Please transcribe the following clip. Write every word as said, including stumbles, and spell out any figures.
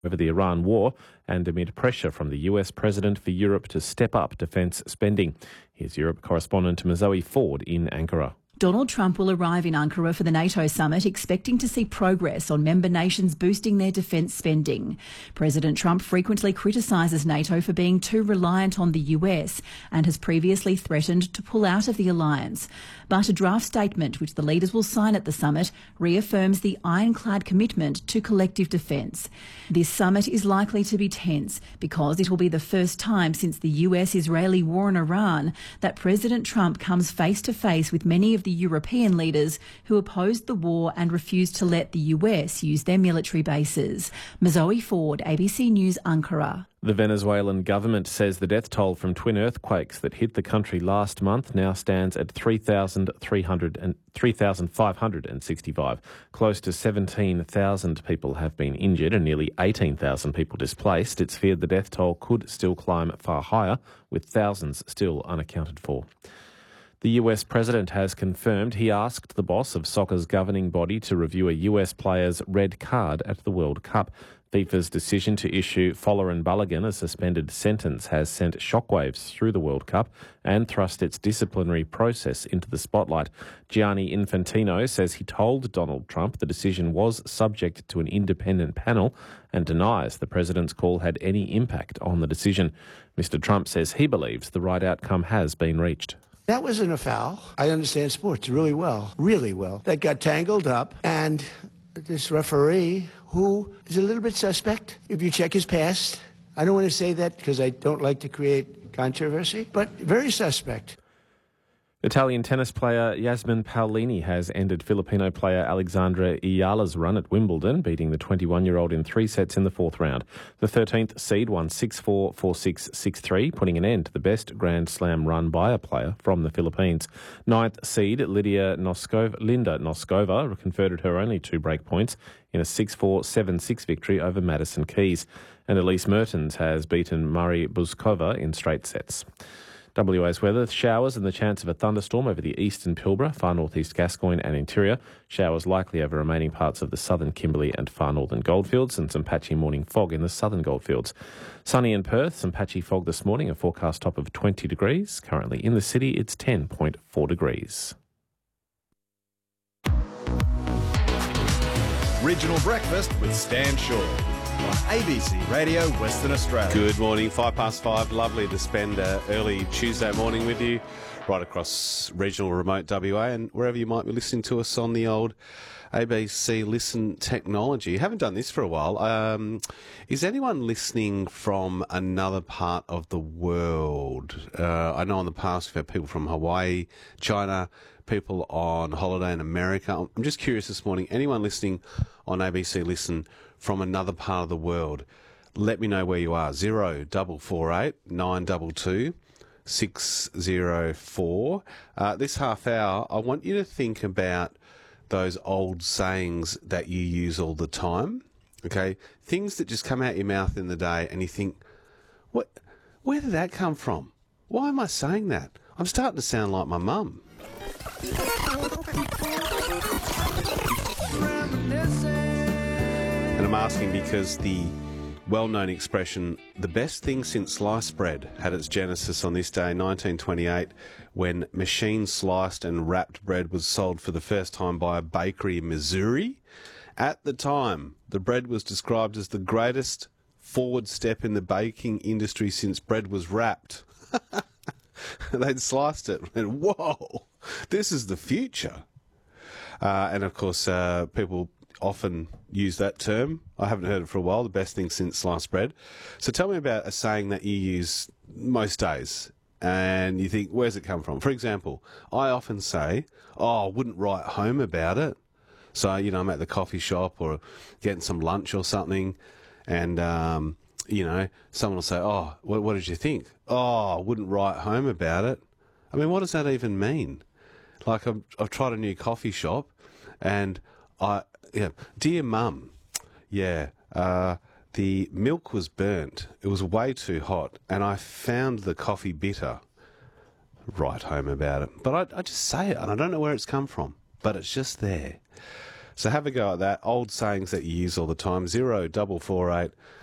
over the Iran war and amid pressure from the U S president for Europe to step up defence spending. Here's Europe correspondent Mazoe Ford in Ankara. Donald Trump will arrive in Ankara for the NATO summit, expecting to see progress on member nations boosting their defence spending. President Trump frequently criticises NATO for being too reliant on the U S and has previously threatened to pull out of the alliance. But a draft statement, which the leaders will sign at the summit, reaffirms the ironclad commitment to collective defence. This summit is likely to be tense because it will be the first time since the U S-Israeli war in Iran that President Trump comes face to face with many of the European leaders who opposed the war and refused to let the U S use their military bases. Mazoe Ford, A B C News, Ankara. The Venezuelan government says the death toll from twin earthquakes that hit the country last month now stands at three thousand five hundred sixty-five. Close to seventeen thousand people have been injured and nearly eighteen thousand people displaced. It's feared the death toll could still climb far higher, with thousands still unaccounted for. The U S president has confirmed he asked the boss of soccer's governing body to review a U S player's red card at the World Cup. FIFA's decision to issue Folarin Balogun a suspended sentence has sent shockwaves through the World Cup and thrust its disciplinary process into the spotlight. Gianni Infantino says he told Donald Trump the decision was subject to an independent panel and denies the president's call had any impact on the decision. Mister Trump says he believes the right outcome has been reached. That wasn't a foul. I understand sports really well, really well. That got tangled up, and this referee, who is a little bit suspect, if you check his past, I don't want to say that because I don't like to create controversy, but very suspect. Italian tennis player Yasmin Paolini has ended Filipino player Alexandra Ayala's run at Wimbledon, beating the twenty-one-year-old in three sets in the fourth round. The thirteenth seed won six four, four six, six three, putting an end to the best Grand Slam run by a player from the Philippines. Ninth seed Lydia Noskova, Linda Noskova converted her only two break points in a six four, seven six victory over Madison Keys. And Elise Mertens has beaten Mari Buskova in straight sets. W A's weather, showers and the chance of a thunderstorm over the eastern Pilbara, far northeast Gascoyne and interior. Showers likely over remaining parts of the southern Kimberley and far northern Goldfields, and some patchy morning fog in the southern Goldfields. Sunny in Perth, some patchy fog this morning, a forecast top of twenty degrees. Currently in the city, it's ten point four degrees. Regional Breakfast with Stan Shaw on A B C Radio Western Australia. Good morning, five past five. Lovely to spend an early Tuesday morning with you right across regional remote W A and wherever you might be listening to us on the old A B C Listen technology. Haven't done this for a while. Um, is anyone listening from another part of the world? Uh, I know in the past we've had people from Hawaii, China, people on holiday in America. I'm just curious this morning, anyone listening on A B C Listen from another part of the world, let me know where you are. Zero double four eight nine double two six zero four. Uh, this half hour, I want you to think about those old sayings that you use all the time. Okay, things that just come out your mouth in the day, and you think, what? Where did that come from? Why am I saying that? I'm starting to sound like my mum. And I'm asking because the well-known expression, the best thing since sliced bread, had its genesis on this day, nineteen twenty-eight, when machine-sliced and wrapped bread was sold for the first time by a bakery in Missouri. At the time, the bread was described as the greatest forward step in the baking industry since bread was wrapped. They'd sliced it and went, whoa, this is the future. Uh, and, of course, uh, people often use that term. I haven't heard it for a while, the best thing since sliced bread. So tell me about a saying that you use most days and you think, where's it come from? For example, I often say, oh, I wouldn't write home about it. So, you know, I'm at the coffee shop or getting some lunch or something and, um, you know, someone will say, oh, what, what did you think? Oh, I wouldn't write home about it. I mean, what does that even mean? Like, I've, I've tried a new coffee shop and I, yeah, dear mum, yeah, uh, the milk was burnt. It was way too hot and I found the coffee bitter. Write home about it. But I, I just say it and I don't know where it's come from, but it's just there. So have a go at that. Old sayings that you use all the time. Zero double four eight